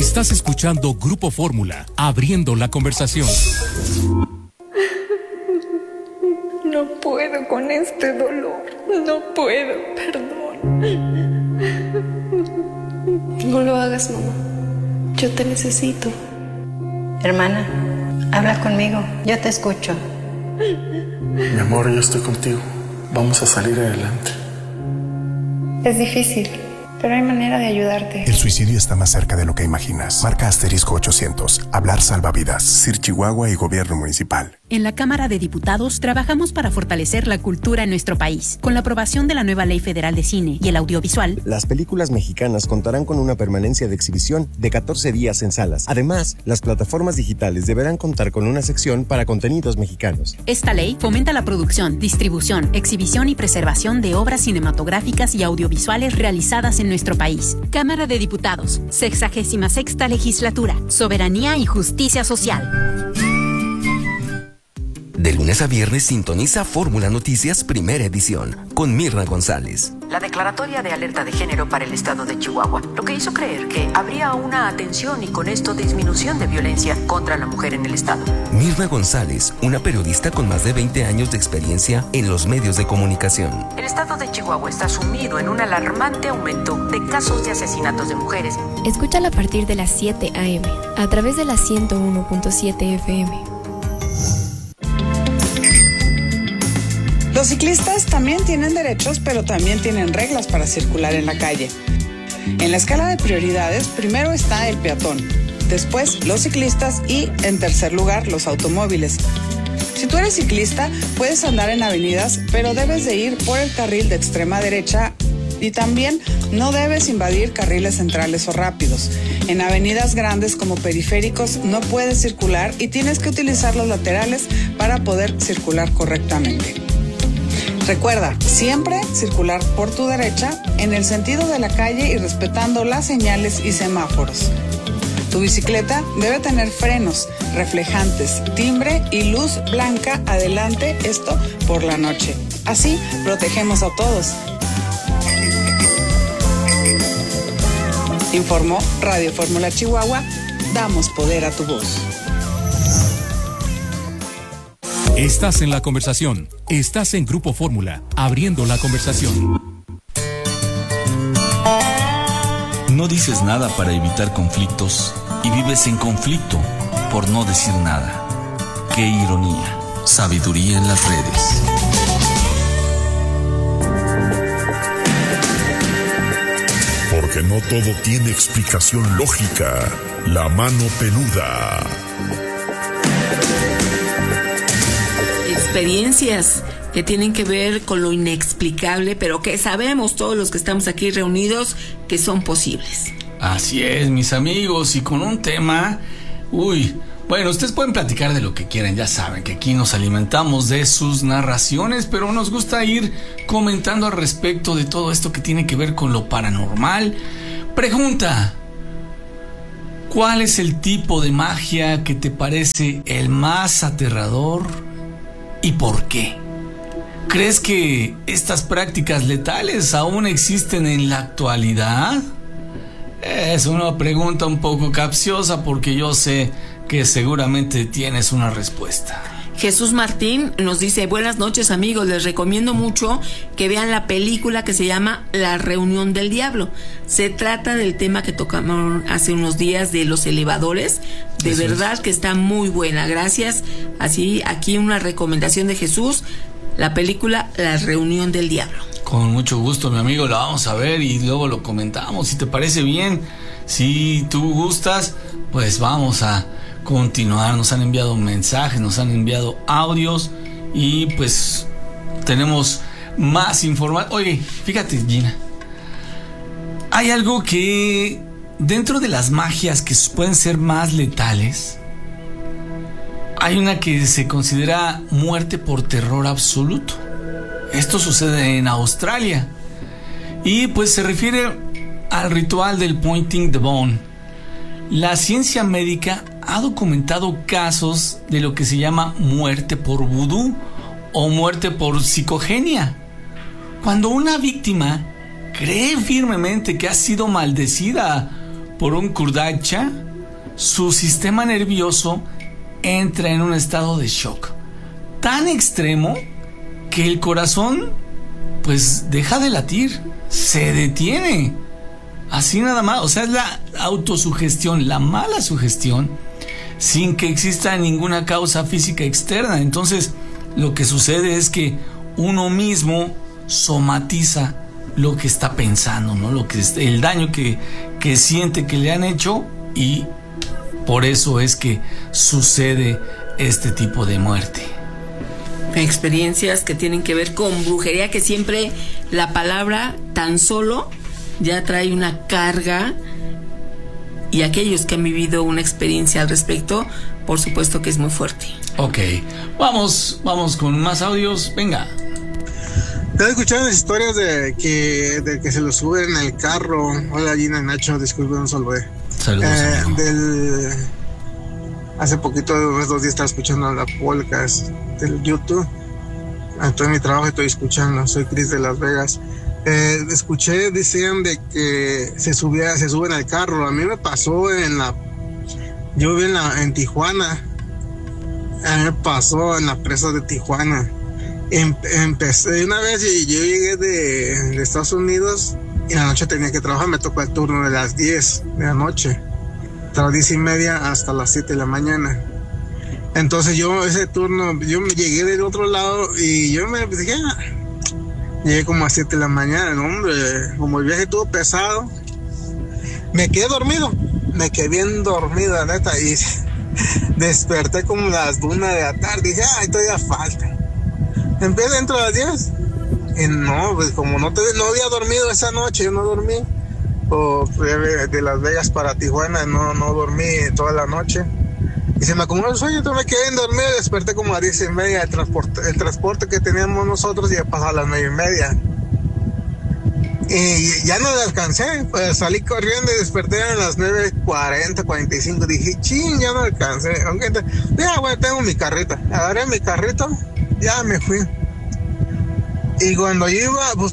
Estás escuchando Grupo Fórmula, abriendo la conversación. No puedo con este dolor. No puedo, perdón. No lo hagas, mamá. Yo te necesito. Hermana, habla conmigo. Yo te escucho. Mi amor, yo estoy contigo. Vamos a salir adelante. Es difícil, pero hay manera de ayudarte. El suicidio está más cerca de lo que imaginas. Marca *800. Hablar salva vidas. CIR Chihuahua y Gobierno Municipal. En la Cámara de Diputados trabajamos para fortalecer la cultura en nuestro país. Con la aprobación de la nueva Ley Federal de Cine y el Audiovisual, las películas mexicanas contarán con una permanencia de exhibición de 14 días en salas. Además, las plataformas digitales deberán contar con una sección para contenidos mexicanos. Esta ley fomenta la producción, distribución, exhibición y preservación de obras cinematográficas y audiovisuales realizadas en nuestro país. Cámara de Diputados, 66ª Legislatura, Soberanía y Justicia Social. De lunes a viernes sintoniza Fórmula Noticias Primera Edición con Mirna González. La declaratoria de alerta de género para el estado de Chihuahua, lo que hizo creer que habría una atención y con esto disminución de violencia contra la mujer en el estado. Mirna González, una periodista con más de 20 años de experiencia en los medios de comunicación. El estado de Chihuahua está sumido en un alarmante aumento de casos de asesinatos de mujeres. Escúchala a partir de las 7 a.m. a través de la 101.7 FM. Los ciclistas también tienen derechos, pero también tienen reglas para circular en la calle. En la escala de prioridades, primero está el peatón, después los ciclistas y, en tercer lugar, los automóviles. Si tú eres ciclista, puedes andar en avenidas, pero debes de ir por el carril de extrema derecha y también no debes invadir carriles centrales o rápidos. En avenidas grandes como periféricos no puedes circular y tienes que utilizar los laterales para poder circular correctamente. Recuerda, siempre circular por tu derecha en el sentido de la calle y respetando las señales y semáforos. Tu bicicleta debe tener frenos, reflejantes, timbre y luz blanca adelante, esto por la noche. Así protegemos a todos. Informó Radio Fórmula Chihuahua. Damos poder a tu voz. Estás en la conversación. Estás en Grupo Fórmula, abriendo la conversación. No dices nada para evitar conflictos y vives en conflicto por no decir nada. Qué ironía. Sabiduría en las redes. Porque no todo tiene explicación lógica. La mano peluda. Experiencias que tienen que ver con lo inexplicable, pero que sabemos todos los que estamos aquí reunidos que son posibles. Así es, mis amigos, y con un tema, bueno, ustedes pueden platicar de lo que quieran, ya saben que aquí nos alimentamos de sus narraciones, pero nos gusta ir comentando al respecto de todo esto que tiene que ver con lo paranormal. Pregunta: ¿cuál es el tipo de magia que te parece el más aterrador y por qué? ¿Crees que estas prácticas letales aún existen en la actualidad? Es una pregunta un poco capciosa porque yo sé que seguramente tienes una respuesta. Jesús Martín nos dice: buenas noches, amigos, les recomiendo mucho que vean la película que se llama La Reunión del Diablo. Se trata del tema que tocamos hace unos días de los elevadores. De Eso verdad es. Que está muy buena, gracias. Así, aquí una recomendación de Jesús, la película La Reunión del Diablo. Con mucho gusto, mi amigo, la vamos a ver y luego lo comentamos, si te parece bien. Si tú gustas, pues vamos a continuar. Nos han enviado mensajes, nos han enviado audios y pues tenemos más información. Oye, fíjate, Gina, hay algo que dentro de las magias que pueden ser más letales, hay una que se considera muerte por terror absoluto. Esto sucede en Australia y pues se refiere al ritual del pointing the bone. La ciencia médica ha documentado casos de lo que se llama muerte por vudú o muerte por psicogenia. Cuando una víctima cree firmemente que ha sido maldecida por un kurdacha, su sistema nervioso entra en un estado de shock tan extremo que el corazón pues deja de latir, se detiene, así nada más. O sea, es la autosugestión, la mala sugestión, sin que exista ninguna causa física externa. Entonces lo que sucede es que uno mismo somatiza lo que está pensando, ¿no? El daño que siente que le han hecho, y por eso es que sucede este tipo de muerte. Experiencias que tienen que ver con brujería, que siempre la palabra tan solo ya trae una carga, y aquellos que han vivido una experiencia al respecto, por supuesto que es muy fuerte. Ok, vamos con más audios, venga. Estaba escuchando las historias de que se lo suben en el carro. Hola Gina, Nacho, disculpe, no saludé. Saludos. Hace poquito, unos 2 días, estaba escuchando la podcast del YouTube. Estoy en mi trabajo y estoy escuchando. Soy Chris de Las Vegas. Escuché, decían de que se suben al carro. A mí me pasó yo viví en Tijuana. A mí me pasó en la presa de Tijuana. Empecé una vez y yo llegué de Estados Unidos y en la noche tenía que trabajar. Me tocó el turno de las 10 de la noche, hasta las 10:30 hasta las 7 de la mañana. Entonces ese turno, yo me llegué del otro lado y yo me dije, llegué como a 7 de la mañana, ¿no? Hombre, como el viaje estuvo pesado, me quedé bien dormido, neta, y desperté como las 1 de la tarde. Dije, todavía falta. Empecé dentro de las 10 y no, pues como no había dormido esa noche, yo no dormí. De Las Vegas para Tijuana no dormí toda la noche y se me acumuló el sueño, entonces me quedé en dormir. Desperté como a 10:30. El transporte que teníamos nosotros ya pasaba a las 9:30 y ya no le alcancé. Pues salí corriendo y desperté a las 9:40, 45. Dije, ya no alcancé. Aunque tengo mi carrito. Agarré mi carrito, ya me fui. Y cuando yo iba, pues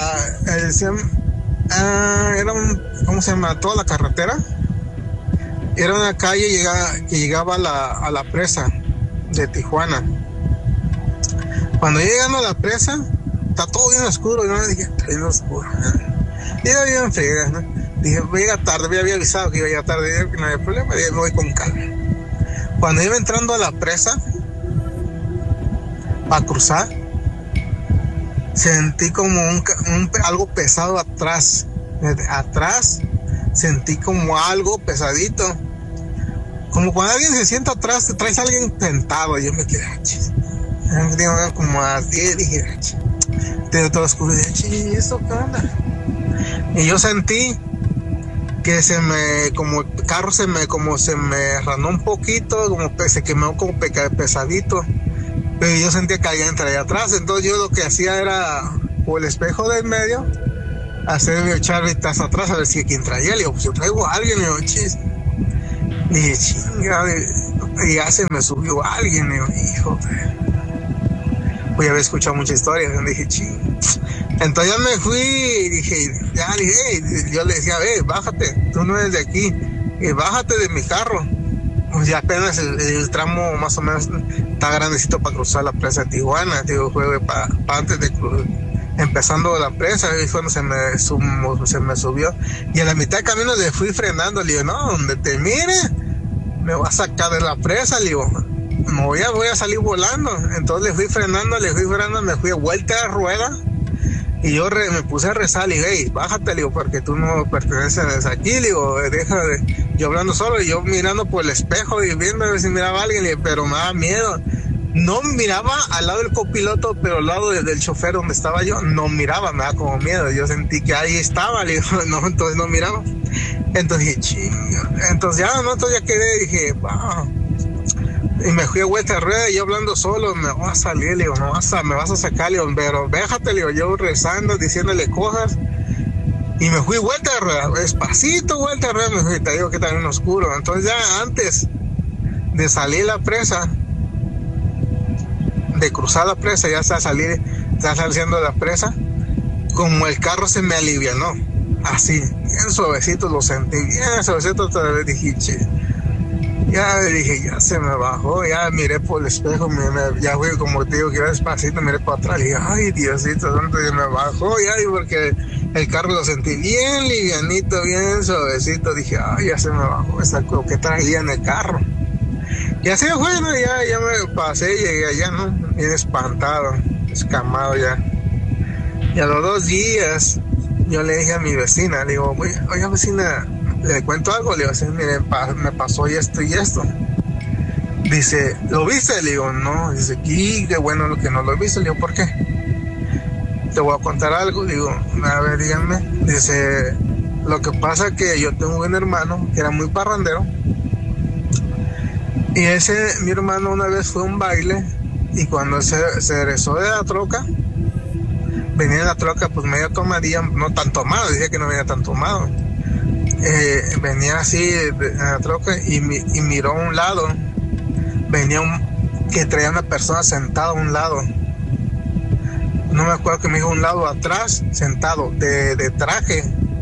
era ¿cómo se llama? Toda la carretera era una calle que llegaba a la presa de Tijuana. Cuando llegando a la presa, está todo bien oscuro. Y yo dije, está bien oscuro. Y era bien fría, ¿no? Dije, voy a llegar tarde. Me había avisado que iba a llegar tarde. Dije que no había problema. Dije, me voy con calma. Cuando iba entrando a la presa para cruzar, sentí como algo pesado atrás. Atrás sentí como algo pesadito. Como cuando alguien se sienta atrás, te traes a alguien sentado. Yo me quedé, como a las 10, dije, te todo oscuro. Dije, ¿esto qué onda? Y yo sentí que como el carro se me ranó un poquito, como se quemó como pesadito. Pero yo sentía que alguien traía atrás. Entonces yo lo que hacía era, por el espejo del medio, echar vistas atrás a ver si quién traía. Le digo, pues yo traigo a alguien. Le digo, dije, chinga, y ya se me subió alguien. Le digo, hijo, pues ya había escuchado muchas historias. Le dije, chinga. Entonces ya me fui y dije, yo le decía, bájate, tú no eres de aquí, bájate de mi carro. Pues ya apenas el tramo más o menos está grandecito para cruzar la presa de Tijuana. Digo, fue para antes de empezando la presa, ahí fue donde se me subió. Y a la mitad del camino le fui frenando. Le digo, no, donde te mire, me va a sacar de la presa. Le digo, voy a salir volando. Entonces le fui frenando, me fui a vuelta de rueda. Y yo me puse a rezar. Le digo, bájate, le digo, porque tú no perteneces aquí. Le digo, yo hablando solo y yo mirando por el espejo y viendo a ver si miraba a alguien. Le digo, pero me daba miedo. No miraba al lado del copiloto, pero al lado del chofer donde estaba yo, no miraba, me daba como miedo. Yo sentí que ahí estaba, le digo, no, entonces no miraba. Entonces dije, chinga. Entonces ya quedé, dije, wow. Y me fui a vuelta de rueda y yo hablando solo, me voy a salir, le digo, me vas a sacar, le digo, pero déjate, le digo, yo rezando, diciéndole cosas. Y me fui vuelta de rueda, despacito vuelta de rueda, me fui, te digo que también oscuro. Entonces ya antes de salir la presa, de cruzar la presa, ya está saliendo de la presa, como el carro se me alivianó. así, bien suavecito, lo sentí, bien suavecito, hasta le dije, che. Ya le dije, ya se me bajó, ya miré por el espejo, ya fui como te digo, que era despacito, miré para atrás, y dije, ay, Diosito santo, y me bajó ya, y porque el carro lo sentí bien livianito, bien suavecito, dije, ay, ya se me bajó esa lo que traía en el carro. Y así fue, ¿no? Ya me pasé, llegué allá, ¿no? Bien espantado, escamado ya. Y a los 2 días, yo le dije a mi vecina, le digo, oye vecina, le cuento algo, le digo, sí, mire, me pasó esto y esto. Dice, ¿lo viste? Le digo, no. Dice, qué bueno lo que no lo he visto. Le digo, ¿por qué? Te voy a contar algo. Le digo, a ver, díganme. Dice, lo que pasa es que yo tengo un hermano que era muy parrandero. Y mi hermano una vez fue a un baile y cuando se regresó de la troca, venía en la troca pues medio tomadilla, no tan tomado, decía que no venía tan tomado. Venía así en la troca y miró a un lado, venía que traía una persona sentada a un lado, no me acuerdo que me dijo un lado atrás, sentado, de traje,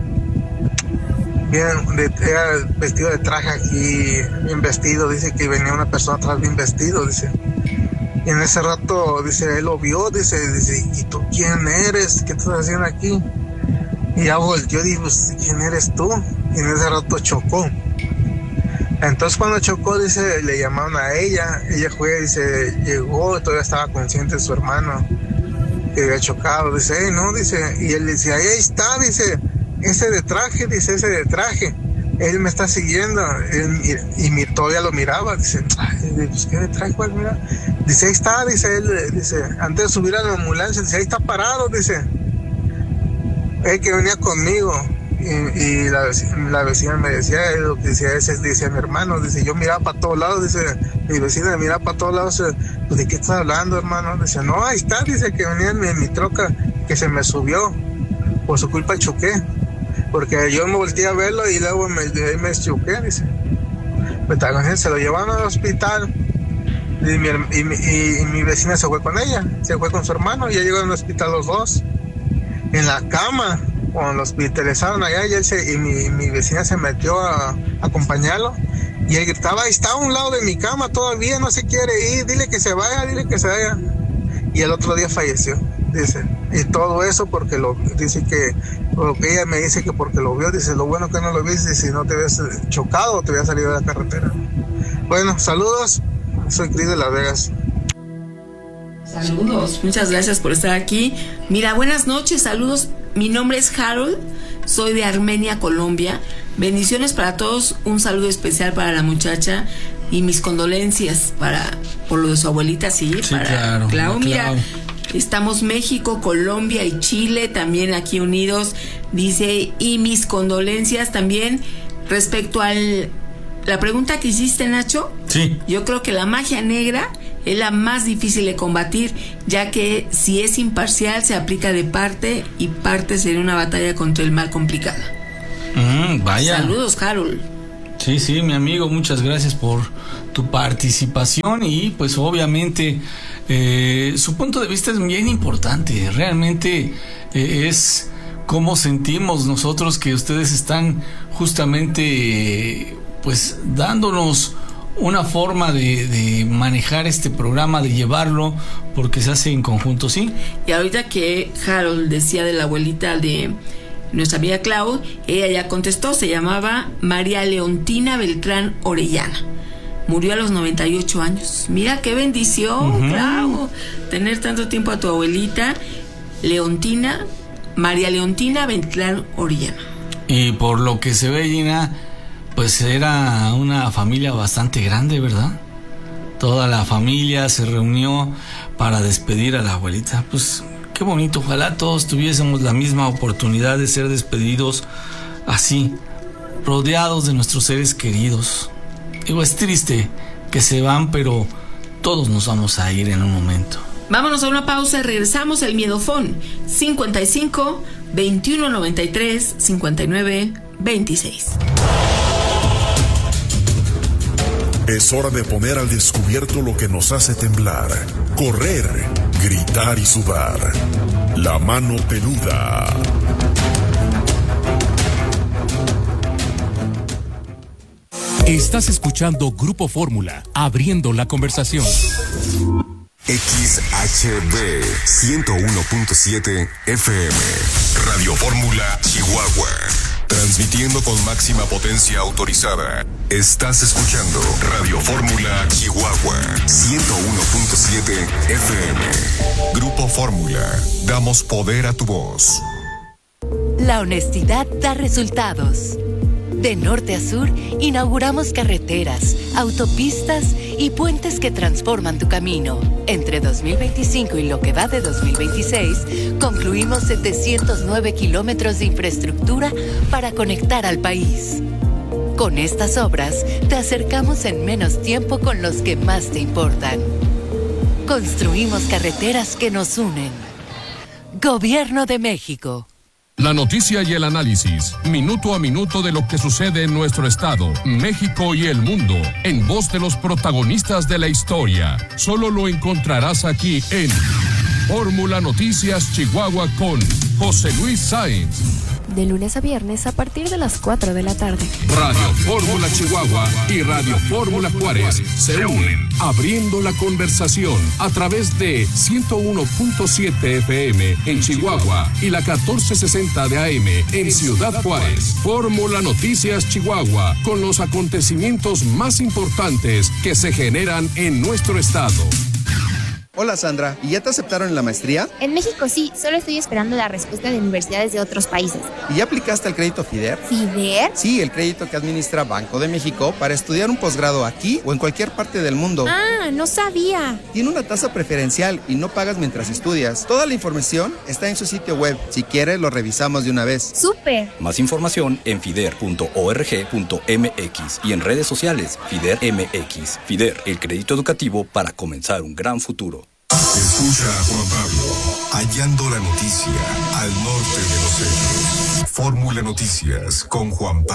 bien, era vestido de traje aquí, bien vestido, dice que venía una persona atrás bien vestido, dice. Y en ese rato, dice, él lo vio, dice, ¿y tú quién eres? ¿Qué estás haciendo aquí? Y ya volteó, dijo, ¿quién eres tú? Y en ese rato chocó. Entonces cuando chocó, dice, le llamaron a ella fue, dice, llegó, todavía estaba consciente de su hermano, que había chocado, dice, hey, no, dice, y él dice, ahí está, dice, ese de traje, él me está siguiendo, y todavía lo miraba, dice, pues qué de traje, ¿cuál mira? Dice, ahí está, dice él, dice, antes de subir a la ambulancia, dice, ahí está parado, dice, él que venía conmigo, y la vecina me decía, lo que decía ese, dice mi hermano, dice, yo miraba para todos lados, dice, mi vecina miraba para todos lados, pues ¿de qué estás hablando, hermano? Dice, no, ahí está, dice, que venía en mi troca, que se me subió, por su culpa choqué, porque yo me volteé a verlo y luego me choqué, dice. Pues se lo llevaron al hospital y mi vecina se fue con ella, se fue con su hermano, y ya llegaron al hospital los dos, en la cama, cuando los hospitalizaron allá, y mi vecina se metió a acompañarlo, y él gritaba, ahí está a un lado de mi cama, todavía no se quiere ir, dile que se vaya, y el otro día falleció, dice, y todo eso porque dice que, lo que ella me dice que porque lo vio, dice, lo bueno que no lo viste, si no te habías chocado, te habías salido de la carretera. Bueno, saludos, soy Cris de Las Vegas. Saludos, muchas gracias por estar aquí. Mira, buenas noches, saludos. Mi nombre es Harold, soy de Armenia, Colombia. Bendiciones para todos, un saludo especial para la muchacha y mis condolencias por lo de su abuelita, sí para Clau. Mira, estamos México, Colombia y Chile también aquí unidos, dice, y mis condolencias también respecto a la pregunta que hiciste, Nacho. Sí. Yo creo que la magia negra es la más difícil de combatir, ya que si es imparcial se aplica de parte, y parte sería una batalla contra el mal complicada. Vaya. Saludos, Harold. Sí, mi amigo, muchas gracias por tu participación, y pues obviamente su punto de vista es bien importante. Realmente es cómo sentimos nosotros que ustedes están justamente pues dándonos una forma de manejar este programa, de llevarlo, porque se hace en conjunto, ¿sí? Y ahorita que Harold decía de la abuelita de nuestra amiga Clau, ella ya contestó, se llamaba María Leontina Beltrán Orellana. Murió a los 98 años. Mira qué bendición, Clau, tener tanto tiempo a tu abuelita, María Leontina Beltrán Orellana. Y por lo que se ve, Gina, pues era una familia bastante grande, ¿verdad? Toda la familia se reunió para despedir a la abuelita. Pues qué bonito, ojalá todos tuviésemos la misma oportunidad de ser despedidos así, rodeados de nuestros seres queridos. Digo, es triste que se van, pero todos nos vamos a ir en un momento. Vámonos a una pausa, regresamos. El Miedofón 55 21 93 59 26. Es hora de poner al descubierto lo que nos hace temblar, correr, gritar y sudar. La mano peluda. Estás escuchando Grupo Fórmula, abriendo la conversación. XHB 101.7 FM, Radio Fórmula, Chihuahua. Transmitiendo con máxima potencia autorizada. Estás escuchando Radio Fórmula, Chihuahua 101.7 FM. Grupo Fórmula, damos poder a tu voz. La honestidad da resultados. De norte a sur, inauguramos carreteras, autopistas y puentes que transforman tu camino. Entre 2025 y lo que va de 2026, concluimos 709 kilómetros de infraestructura para conectar al país. Con estas obras, te acercamos en menos tiempo con los que más te importan. Construimos carreteras que nos unen. Gobierno de México. La noticia y el análisis, minuto a minuto de lo que sucede en nuestro estado, México y el mundo, en voz de los protagonistas de la historia. Solo lo encontrarás aquí en Fórmula Noticias Chihuahua con José Luis Sáenz. De lunes a viernes a partir de las 4 de la tarde. Radio Fórmula Chihuahua y Radio Fórmula Juárez se unen, abriendo la conversación a través de 101.7 FM en Chihuahua y la 1460 de AM en Ciudad Juárez. Fórmula Noticias Chihuahua, con los acontecimientos más importantes que se generan en nuestro estado. Hola Sandra, ¿y ya te aceptaron en la maestría? En México sí, solo estoy esperando la respuesta de universidades de otros países. ¿Y ya aplicaste al crédito FIDER? ¿FIDER? Sí, el crédito que administra Banco de México para estudiar un posgrado aquí o en cualquier parte del mundo. Ah, no sabía. Tiene una tasa preferencial y no pagas mientras estudias. Toda la información está en su sitio web. Si quieres, lo revisamos de una vez. ¡Súper! Más información en fider.org.mx y en redes sociales FIDER MX. FIDER, el crédito educativo para comenzar un gran futuro. Escucha a Juan Pablo, hallando la noticia al norte de los hechos. Fórmula Noticias con Juan Pablo.